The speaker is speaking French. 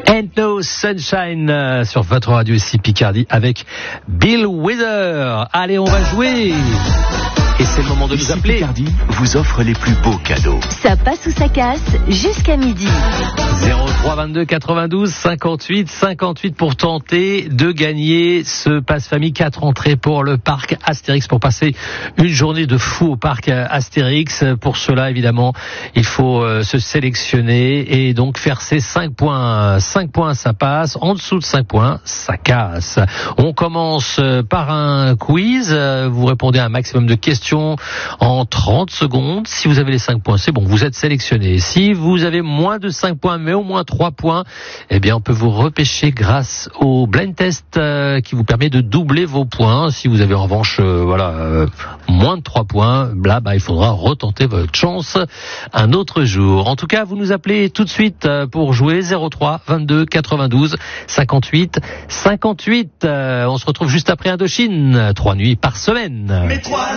Ain't No Sunshine sur votre radio ici Picardie avec Bill Withers. Allez, on va jouer. Et c'est le moment de nous appeler. Picardie vous offre les plus beaux cadeaux. Ça passe ou ça casse jusqu'à midi. 03 22 92 58 58 pour tenter de gagner ce passe-famille 4 entrées pour le parc Astérix, pour passer une journée de fou au parc Astérix. Pour cela, évidemment, il faut se sélectionner et donc faire ses 5 points. 5 points, ça passe. En dessous de 5 points, ça casse. On commence par un quiz. Vous répondez à un maximum de questions en 30 secondes. Si vous avez les 5 points, c'est bon, vous êtes sélectionné. Si vous avez moins de 5 points, mais au moins 3 points, eh bien, on peut vous repêcher grâce au blind test qui vous permet de doubler vos points. Si vous avez en revanche, moins de 3 points, il faudra retenter votre chance un autre jour. En tout cas, vous nous appelez tout de suite pour jouer 03 22 92 58 58. On se retrouve juste après Indochine, 3 nuits par semaine. Mets-toi